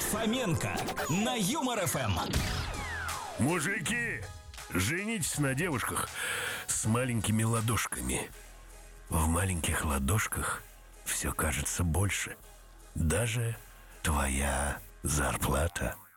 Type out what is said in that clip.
Фоменко на Юмор ФМ. Мужики, женитесь на девушках с маленькими ладошками. В маленьких ладошках все кажется больше. Даже твоя зарплата.